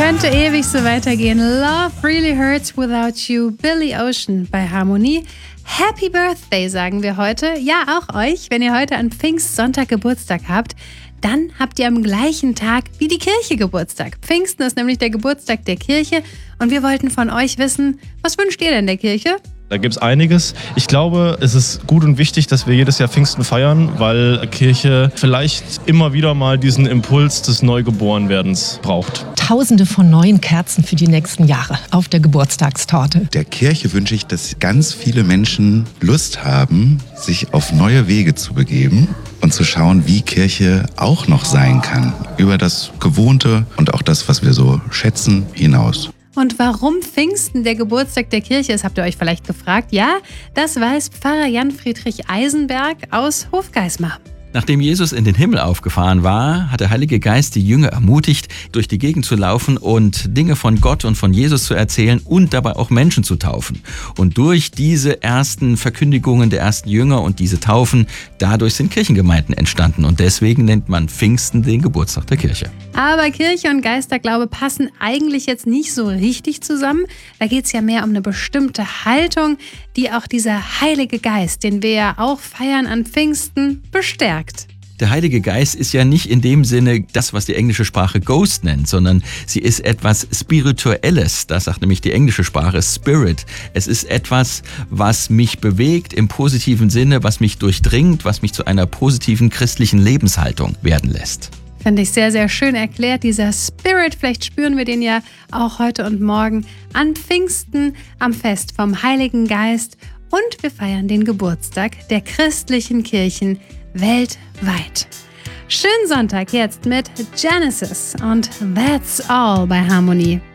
Könnte ewig so weitergehen. Love really hurts without you. Billy Ocean bei Harmonie. Happy Birthday sagen wir heute. Ja, auch euch. Wenn ihr heute an Pfingstsonntag Geburtstag habt, dann habt ihr am gleichen Tag wie die Kirche Geburtstag. Pfingsten ist nämlich der Geburtstag der Kirche. Und wir wollten von euch wissen, was wünscht ihr denn der Kirche? Da gibt es einiges. Ich glaube, es ist gut und wichtig, dass wir jedes Jahr Pfingsten feiern, weil Kirche vielleicht immer wieder mal diesen Impuls des Neugeborenwerdens braucht. Tausende von neuen Kerzen für die nächsten Jahre auf der Geburtstagstorte. Der Kirche wünsche ich, dass ganz viele Menschen Lust haben, sich auf neue Wege zu begeben und zu schauen, wie Kirche auch noch sein kann. Über das Gewohnte und auch das, was wir so schätzen, hinaus. Und warum Pfingsten der Geburtstag der Kirche ist, habt ihr euch vielleicht gefragt? Ja, das weiß Pfarrer Jan-Friedrich Eisenberg aus Hofgeismar. Nachdem Jesus in den Himmel aufgefahren war, hat der Heilige Geist die Jünger ermutigt, durch die Gegend zu laufen und Dinge von Gott und von Jesus zu erzählen und dabei auch Menschen zu taufen. Und durch diese ersten Verkündigungen der ersten Jünger und diese Taufen, dadurch sind Kirchengemeinden entstanden. Und deswegen nennt man Pfingsten den Geburtstag der Kirche. Aber Kirche und Geisterglaube passen eigentlich jetzt nicht so richtig zusammen. Da geht es ja mehr um eine bestimmte Haltung, die auch dieser Heilige Geist, den wir ja auch feiern an Pfingsten, bestärkt. Der Heilige Geist ist ja nicht in dem Sinne das, was die englische Sprache Ghost nennt, sondern sie ist etwas Spirituelles. Das sagt nämlich die englische Sprache Spirit. Es ist etwas, was mich bewegt im positiven Sinne, was mich durchdringt, was mich zu einer positiven christlichen Lebenshaltung werden lässt. Finde ich sehr, sehr schön erklärt, dieser Spirit. Vielleicht spüren wir den ja auch heute und morgen an Pfingsten am Fest vom Heiligen Geist. Und wir feiern den Geburtstag der christlichen Kirchen weltweit. Schönen Sonntag jetzt mit Genesis und That's All bei Harmonie.